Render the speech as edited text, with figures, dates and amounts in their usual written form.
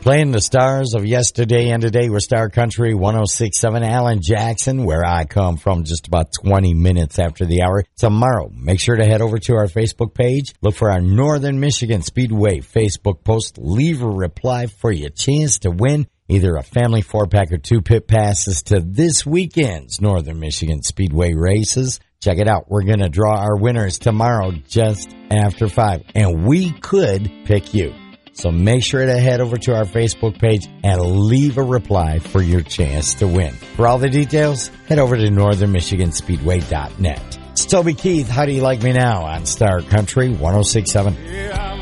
Playing the stars of yesterday and today with Star Country 106.7 Alan Jackson, where I come from, just about 20 minutes after the hour. Tomorrow, make sure to head over to our Facebook page. Look for our Northern Michigan Speedway Facebook post. Leave a reply for your chance to win either a family 4-pack or 2 pit passes to this weekend's Northern Michigan Speedway races. Check it out. We're going to draw our winners tomorrow just after 5, and we could pick you. So make sure to head over to our Facebook page and leave a reply for your chance to win. For all the details, head over to northernmichiganspeedway.net. It's Toby Keith. How do you like me now on Star Country 106.7?